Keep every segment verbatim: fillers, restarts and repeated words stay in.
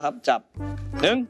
ครับจับหนึ่ง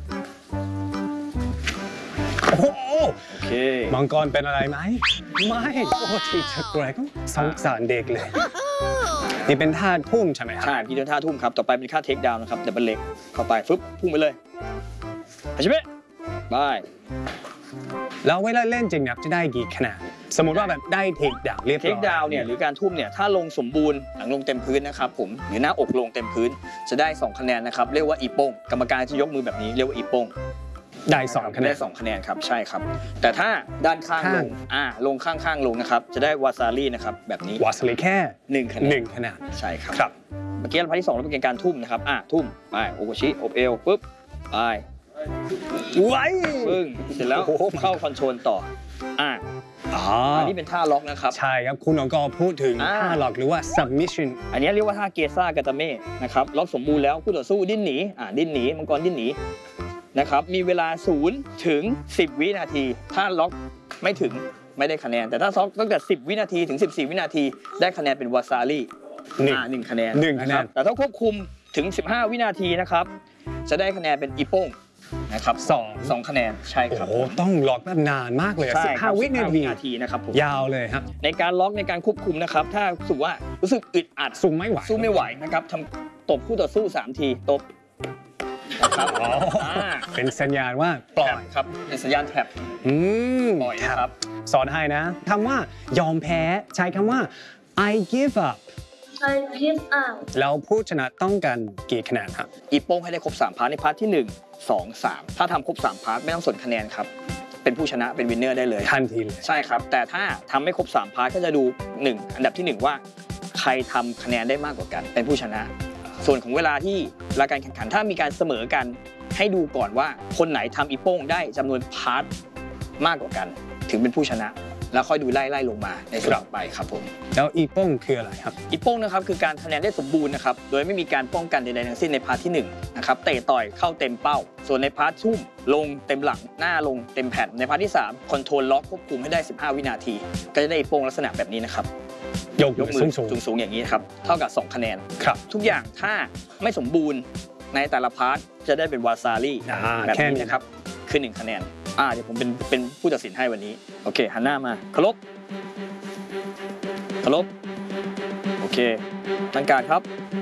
โอ้โหโอเคมังกรเป็นอะไรไหมไม่โอ้ทีเธอแกรกสงสารเด็กเลยนี่เป็นท่าทุ่มใช่ไหมครับใช่พี่โดนท่าทุ่มครับต่อไปเป็นท่าเทคดาวน์นะครับดับเบิลเล็กเข้าไปฟึบพุ่งไปเลยอาชิเมะบายแล้วเวลาเล่นจริงเนี่ยจะได้กี่คะแนนสมมติว่าแบบได้เทคดาวน์เรียบร้อยเทคดาวน์เนี่ยหรือการทุ่มเนี่ยถ้าลงสมบูรณ์หลังลงเต็มพื้นนะครับผมหรือหน้าอกลงเต็มพื้นจะได้สองคะแนนนะครับเรียกว่าอีโป้งกรรมการจะยกมือแบบนี้เรียกว่าอีโป้งได้สองคะแนนได้สองคะแนนครับใช่ครับแต่ถ้าด้านข้างลงอ่าลงข้างๆลงนะครับจะได้วาซารี่นะครับแบบนี้วาซารี่แค่หนึ่งคะแนนหนึ่งคะแนนใช่ครับครับเมื่อกี้พาร์ทที่สองเราเป็นการทุ่มนะครับอ่าทุ่มไปโอโกชิอบเอวปุ๊บไปไว้ปึ้งเสร็จแล้วเข้าคอนโทรลต่ออ่าอันนี้เป็นท่าล็อกนะครับใช่ครับคุณองค์กรพูดถึงท่าล็อกหรือว่า submission อันนี้เรียกว่าท่าเกซ่ากาตาเม่นะครับล็อกสมบูรณ์แล้วคู่ต่อสู้ดิ้นหนีอ่าดิ้นหนีมังกรดิ้นหนีนะครับมีเวลาศูนย์ถึงสิบวินาทีถ้าล็อกไม่ถึงไม่ได้คะแนนแต่ถ้าล็อกตั้งแต่สิบวินาทีถึงสิบสี่วินาทีได้คะแนนเป็นวาซารี่อ่าหนึ่งคะแนนหนึ่งคะแนนแต่ถ้าควบคุมถึงสิบห้าวินาทีนะครับจะได้คะแนนเป็นอีโป้งนะครับสองสองคะแนนใช่ครับโอ้ต้องล็อกแบบนานมากเลยสิบห้าวินาทีนะครับผมยาวเลยครับในการล็อกในการควบคุมนะครับถ้ารู้สึกว่ารู้สึกอึดอัดสู้ไม่ไหวสู้ไม่ไหวนะครับทำตบคู่ต่อสู้สามทีตบนะครับเป็นสัญญาณว่าปล่อยครับเป็นสัญญาณแท็บปล่อยครับสอนให้นะคำว่ายอมแพ้ใช้คำว่า I give up I give up แล้วผู้ชนะต้องการกี่คะแนนครับอีโป้งให้ได้ครบสามพาร์ทในพาร์ทที่หนึ่ง สอง สามถ้าทำครบสามพาร์ทไม่ต้องสนคะแนนครับเป็นผู้ชนะเป็นวินเนอร์ได้เลยทันทีเลยใช่ครับแต่ถ้าทำไม่ครบสามพาร์ทก็จะดูหนึ่งอันดับที่หนึ่งว่าใครทำคะแนนได้มากกว่ากันเป็นผู้ชนะส่วนของเวลาที่รายการแข่งขันถ้ามีการเสมอกันให้ดูก่อนว่าคนไหนทำอีโป้งได้จำนวนพาร์ทมากกว่ากันถึงเป็นผู้ชนะแล้วค่อยดูไล่ไล่ลงมาในส่วนต่อไปครับผมแล้วอีโป้งคืออะไรครับอีโป้งนะครับคือการคะแนนได้สมบูรณ์นะครับโดยไม่มีการป้องกันใดๆทั้งสิ้นในพาร์ทที่หนึ่งนะครับเตะต่อยเข้าเต็มเป้าส่วนในพาร์ททุ่มลงเต็มหลังหน้าลงเต็มแผ่นในพาร์ทที่สามคอนโทรลล็อกควบคุมให้ได้สิบห้าวินาทีก็จะได้อีโป้งลักษณะแบบนี้นะครับยกมือสูงสูงอย่างนี้ครับเท่ากับสองคะแนนครับทุกอย่างถ้าไม่สมบูรณ์ในแต่ละพาร์ทจะได้เป็นวาซารี่แบบนี้นะครับคือหนึ่งคะแนนอ่าเดี๋ยวผมเป็นเป็นผู้ตัดสินให้วันนี้โอเคหันหน้ามาเคารพเคารพโอเคตั้งการครับ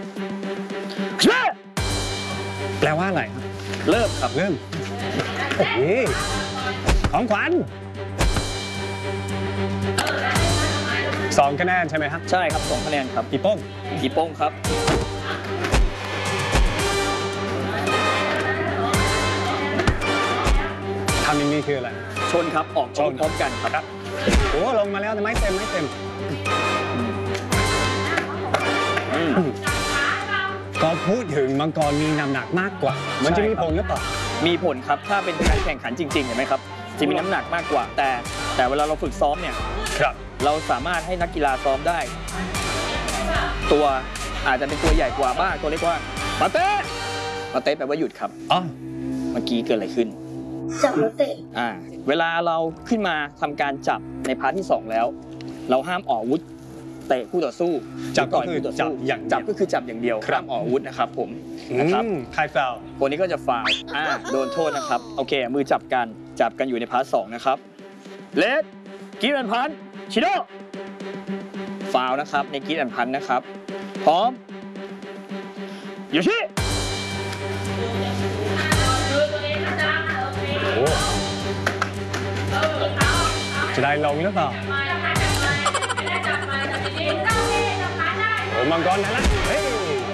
แปลว่าอะไรครับเริ่มครับเริ่มโอ้โหของขวัญสองคะแนนใช่ไหมครับใช่ครับสองคะแนนครับอีโป้งอีโป้งครับทำอย่างนี้คืออะไรชนครับออกชนพร้อมกันครับโอ้ลงมาแล้วแต่ไม่เต็มไม่เต็มก็พูดถึงมังกรมีน้ำหนักมากกว่ามันจะมีผลหรือเปล่ามีผลครับถ้าเป็นการแข่งขันจริงๆเห็นไหมครับจะมีน้ำหนักมากกว่าแต่แต่เวลาเราฝึกซ้อมเนี่ยครับเราสามารถให้นักกีฬาซ้อมได้ตัวอาจจะเป็นตัวใหญ่กว่าบ้างตัวเล็กกว่าปาเต้ปาเต้แปลว่าหยุดครับอ๋อเมื่อกี้เกิดอะไรขึ้นจับแล้วเตะอ่าเวลาเราขึ้นมาทำการจับในพาร์ทที่สองแล้วเราห้ามออกอาวุธเตะคู่ต่อสู้จับก็คือจับอย่างจับก็คือจับอย่างเดียวห้ามออกอาวุธนะครับผมนะครับใครฟาวคนนี้ก็จะฟาวอ่าโดนโทษนะครับโอเคมือจับกันจับกันอยู่ในพาร์ทสองนะครับเลดกีแอนพันชิโดฟาวนะครับในกีแอนพันนะครับพร้อมโยชิจะได้ลงหรือเปล่าโอ้มังกรนั่นละเฮ้ย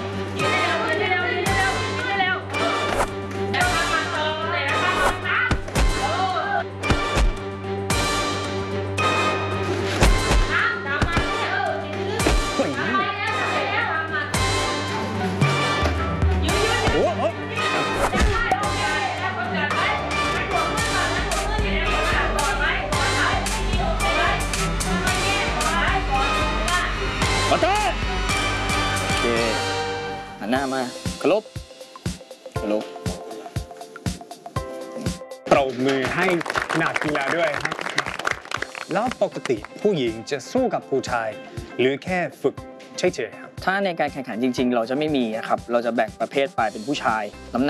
มาเต้โอเคหันหน้ามาเคารพเคารพปรบมือให้นักกีฬาด้วยครับแล้วปกติผู้หญิงจะสู้กับผู้ชายหรือแค่ฝึกเฉยๆครับถ้าในการแข่งขันจริงๆเราจะไม่มีนะครับเราจะแบ่งประเภทไปเป็นผู้ชายน้ำหนัก